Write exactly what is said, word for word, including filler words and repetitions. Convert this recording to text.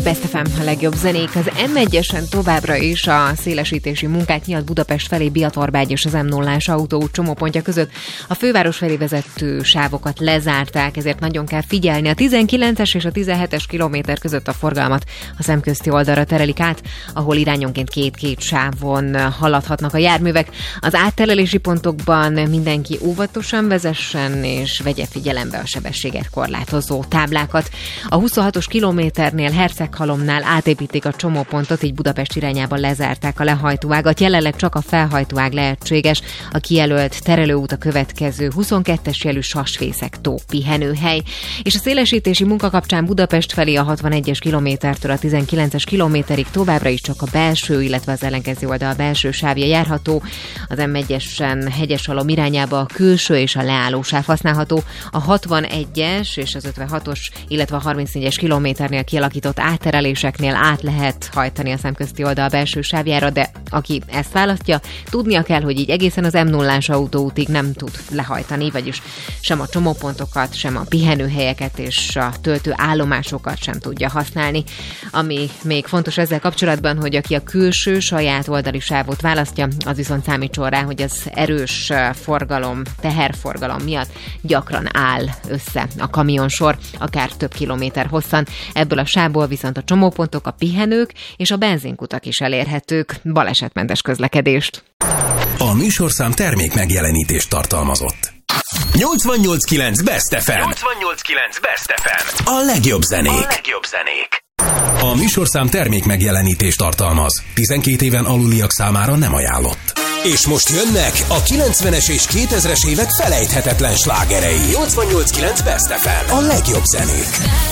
Best ef em, a legjobb zenék. Az em egyesen továbbra is a szélesítési munkát nyílt Budapest felé Biatorbágy és az em nullás autóút csomópontja között. A főváros felé vezető sávokat lezárták, ezért nagyon kell figyelni. A tizenkilences és a tizenhetes kilométer között a forgalmat a szemközti oldalra terelik át, ahol irányonként két-két sávon haladhatnak a járművek. Az áttelelési pontokban mindenki óvatosan vezessen és vegye figyelembe a sebességet korlátozó táblákat. A huszonhatos kilométernél Herceghalomnál átépítik a csomópontot, így Budapest irányában lezárták a lehajtóágat. Jelenleg csak a felhajtóág lehetséges. A kijelölt terelőút a következő huszonkettes jelű Sasfészek-tó pihenőhely. És a szélesítési munka kapcsán Budapest felé a hatvanegyes kilométertől a tizenkilences kilométerig továbbra is csak a belső, illetve az ellenkező oldal belső sávja járható. Az em egyesen Hegyeshalom irányába a külső és a leállósáv használható. A hatvanegyes és az ötvenhatos, illetve a harmincnégyes kilométernél kialakított áttereléseknél át lehet hajtani a szemközti oldal belső sávjára, de aki ezt választja, tudnia kell, hogy így egészen az em nullás autóútig nem tud lehajtani, vagyis sem a csomópontokat, sem a pihenőhelyeket és a töltőállomásokat sem tudja használni. Ami még fontos ezzel kapcsolatban, hogy aki a külső saját oldali sávot választja, az viszont számítson rá, hogy az erős forgalom, teherforgalom miatt gyakran áll össze a kamionsor, akár több kilométer hosszan. Ebből a sávból viszont a csomópontok, a pihenők és a benzinkutak is elérhetők. Balesetmentes közlekedést. A műsorszám termék megjelenítést tartalmazott. nyolcvannyolc kilenc Best ef em. nyolcvannyolc kilenc Best ef em. A legjobb zenék. A legjobb zenék. A műsorszám termék megjelenítést tartalmaz. tizenkét éven aluliak számára nem ajánlott. És most jönnek a kilencvenes és kétezres évek felejthetetlen slágerei. nyolcvannyolc kilenc Best ef em. A legjobb zenék.